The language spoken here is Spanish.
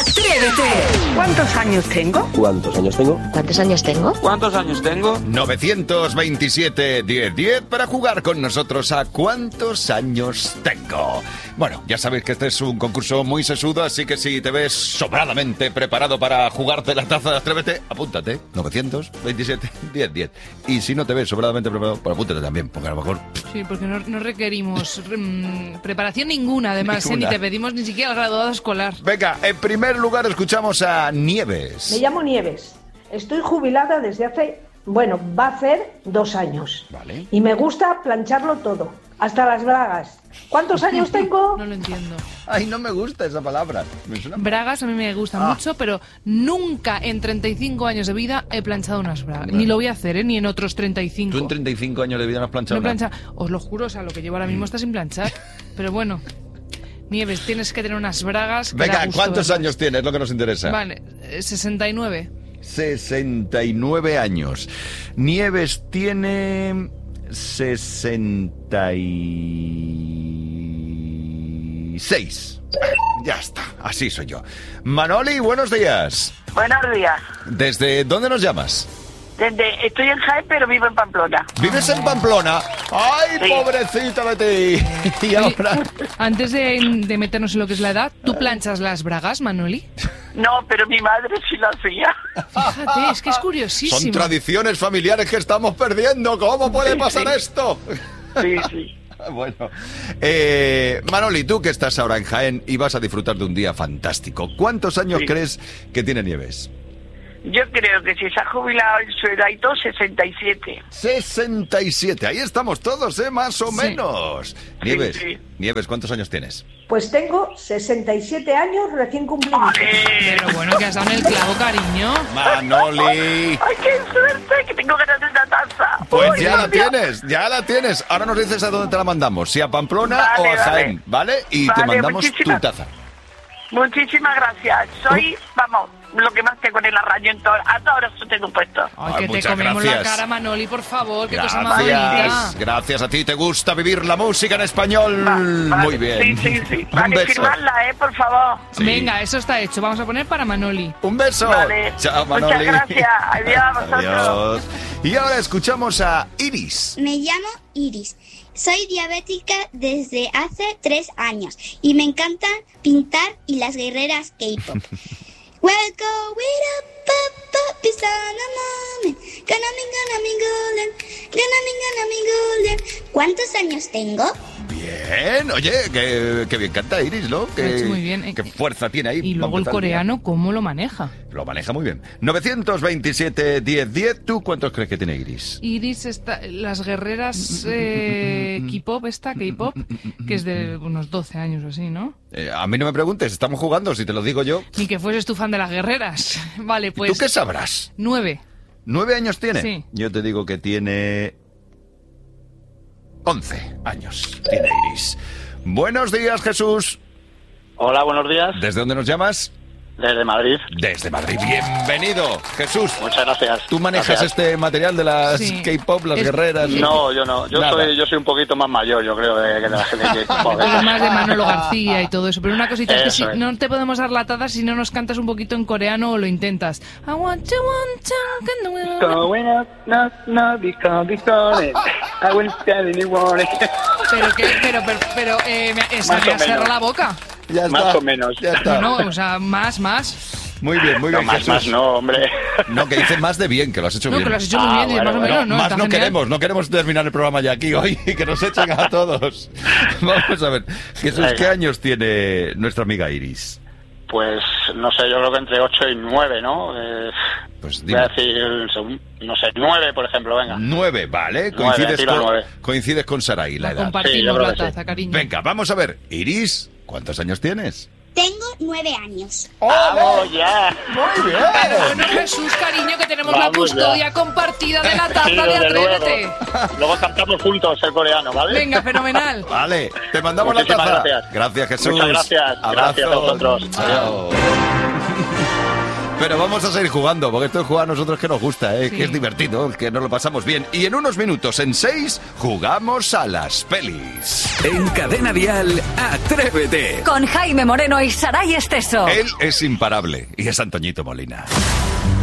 Atrévete. ¿Cuántos años tengo? ¿Cuántos años tengo? ¿Cuántos años tengo? ¿Cuántos años tengo? 927-1010 para jugar con nosotros a ¿cuántos años tengo? Bueno, ya sabéis que este es un concurso muy sesudo, así que si te ves sobradamente preparado para jugarte la taza de Atrévete, apúntate. 927-1010. Y si no te ves sobradamente preparado, pues apúntate también, porque a lo mejor... Sí, porque no requerimos preparación ninguna, además, Ninguna. ni te pedimos ni siquiera el graduado escolar. Venga, en primer lugar escuchamos a Nieves. Me llamo Nieves. Estoy jubilada desde hace, va a hacer 2 años. Vale. Y me gusta plancharlo todo, hasta las bragas. ¿Cuántos años tengo? No lo entiendo. Ay, no me gusta esa palabra. Me suena... Bragas a mí me gustan mucho, pero nunca en 35 años de vida he planchado unas bragas. Bueno. Ni lo voy a hacer, ni en otros 35. ¿Tú en 35 años de vida no has planchado No he nada? planchado. Os lo juro, o sea, lo que llevo ahora mismo está sin planchar. Pero bueno, Nieves, tienes que tener unas bragas que da Venga, gusto ¿cuántos verlas. años tienes? Lo que nos interesa. Vale, 69. 69 años. Nieves tiene 66. Ya está, así soy yo. Manoli, buenos días. Buenos días. ¿Desde dónde nos llamas? Estoy en Jaén, pero vivo en Pamplona. ¿Vives en Pamplona? ¡Ay, Sí. pobrecita de ti! Y ahora... Antes de meternos en lo que es la edad, ¿tú planchas las bragas, Manoli? No, pero mi madre sí lo hacía. Fíjate, es que es Son curiosísimo. tradiciones familiares que estamos perdiendo. ¿Cómo puede pasar esto? Sí, sí. Bueno, Manoli, tú que estás ahora en Jaén y vas a disfrutar de un día fantástico, ¿cuántos años Sí. crees que tiene Nieves? Yo creo que si se ha jubilado en su edad y todo, 67. 67, ahí estamos todos, más o Sí. menos. Nieves, sí. Nieves, ¿cuántos años tienes? Pues tengo 67 años recién cumplidos. Pero bueno, que has dado en el clavo, cariño. Manoli. ¡Ay, qué suerte! Que tengo ganas de una taza. Pues Uy, ya la Dios. tienes, ya la tienes. Ahora nos dices a dónde te la mandamos, si a Pamplona Vale, o a vale. Jaén, ¿vale? Y te Vale, mandamos tu muchísimas- taza. Muchísimas gracias. Soy, lo que más tengo en el arraño en todo. A todas horas lo tengo puesto. Ay, Ay, que te muchas comemos gracias. la cara, Manoli, por favor, qué cosa más bonita. Gracias, gracias a ti. ¿Te gusta vivir la música en español? Vale. Muy bien. Sí, sí. Un Vale, beso. firmarla, por favor. Sí. Venga, eso está hecho. Vamos a poner para Manoli. Un beso. Vale. Chao, Manoli. Muchas gracias. Adiós a vosotros. Adiós. Y ahora escuchamos a Iris. Me llamo Iris. Soy diabética desde hace 3 años y me encanta pintar y las guerreras K-pop. We'll go with a pop, it's on a moment. Gonna be golden. ¿Cuántos años tengo? Bien, oye, que bien canta Iris, ¿no? Lo ha hecho muy bien. Qué fuerza tiene ahí. Y luego el Vamos a empezar coreano, ¿cómo lo maneja? día. Lo maneja muy bien. 927-1010. ¿Tú cuántos crees que tiene Iris? Iris, las guerreras K-pop, K-pop, que es de unos 12 años o así, ¿no? A mí no me preguntes, estamos jugando, si te lo digo yo. Ni que fueses tú fan de las guerreras. Vale, ¿Y pues... tú qué sabrás? 9. ¿9 años tiene? Sí. Yo te digo que tiene 11 años. Tiene Iris. Buenos días, Jesús. Hola, buenos días. ¿Desde dónde nos llamas? Desde Madrid. Desde Madrid. Bienvenido, Jesús. Muchas gracias. ¿Tú manejas Gracias. este material de las Sí. K-pop, las Es- guerreras? No, yo no. Yo Nada. soy un poquito más mayor, yo creo, que la gente que... Pero es más de Manolo García y todo eso. Pero una cosita es que Eso es. no te podemos dar la taza si no nos cantas un poquito en coreano o lo intentas. I want you, Going up, no, because I will tell anyone. Pero, esa Más me o ha cerrado menos. la boca. Ya está. Más o menos. Ya está. No, o sea, más. Muy bien, No, más, Jesús. no, hombre. No, que dice más de bien, que lo has hecho No, bien. que lo has hecho muy bien, y bueno, más o bueno. menos, ¿no? Más Está no genial. no queremos terminar el programa ya aquí hoy y que nos echen a todos. Vamos a ver, Jesús, Venga. ¿qué años tiene nuestra amiga Iris? Pues, no sé, yo creo que entre 8 y 9, ¿no? Pues Voy a dime. decir, no sé, 9, por ejemplo, venga. 9, ¿vale? 9, tiro 9. Coincides con Sarai, la La edad. Sí, compartimos yo creo la que sí. taza, cariño. Venga, vamos a ver. Iris, ¿cuántos años tienes? Tengo 9 años. ¡Vamos ya! Muy bien. Bueno, Jesús, cariño, que tenemos la Vamos custodia ya. compartida de la Sí, taza de desde Atrévete. luego. Luego cantamos juntos el coreano, ¿vale? Venga, fenomenal. Vale, te mandamos la Muchísimas taza. gracias. Gracias, Jesús. Muchas gracias. Abrazo. Gracias a vosotros. Chao. Pero vamos a seguir jugando, porque esto es jugar a nosotros que nos gusta, Sí. que es divertido, que nos lo pasamos bien. Y en unos minutos, en 6, jugamos a las pelis. En Cadena Dial, Atrévete. Con Jaime Moreno y Saray Esteso. Él es imparable y es Antoñito Molina.